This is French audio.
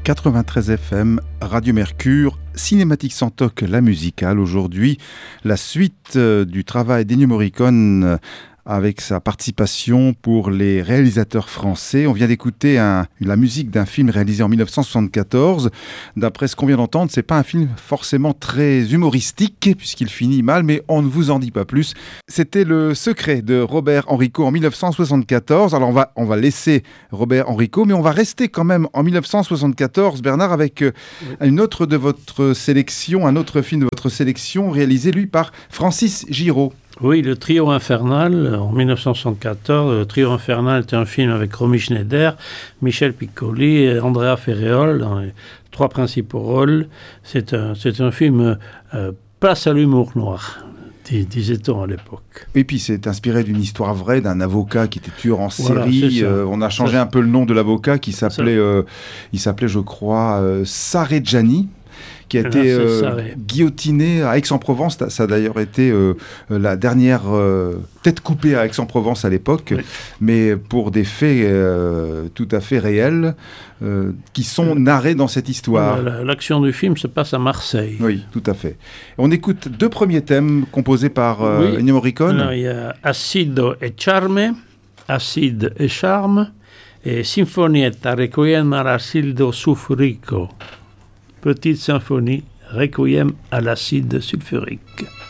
93 FM, Radio Mercure, Cinématique sans toc, la musicale. Aujourd'hui, la suite du travail d'Ennio Morricone avec sa participation pour les réalisateurs français. On vient d'écouter la musique d'un film réalisé en 1974. D'après ce qu'on vient d'entendre, c'est pas un film forcément très humoristique, puisqu'il finit mal, mais on ne vous en dit pas plus. C'était Le Secret de Robert Enrico en 1974. Alors on va laisser Robert Enrico, mais on va rester quand même en 1974, Bernard, avec une autre de votre sélection, un autre film de votre sélection, réalisé lui par Francis Giraud. Oui, Le Trio Infernal, en 1974. Le Trio Infernal était un film avec Romy Schneider, Michel Piccoli et Andrea Ferreol dans les trois principaux rôles. C'est un film place à l'humour noir, disait-on à l'époque. Et puis c'est inspiré d'une histoire vraie d'un avocat qui était tueur en série. Voilà, on a changé un peu le nom de l'avocat qui s'appelait, je crois, Sarrejani, qui a été guillotiné à Aix-en-Provence. Ça a d'ailleurs été la dernière tête coupée à Aix-en-Provence à l'époque, oui. Mais pour des faits tout à fait réels qui sont narrés dans cette histoire. L'action du film se passe à Marseille. Oui, tout à fait. On écoute deux premiers thèmes composés par Ennio Morricone. Alors, il y a Acido e Charme, Acide et Charme, et Sinfonietta Requiem all'acido sulfurico. Petite symphonie, Requiem à l'acide sulfurique.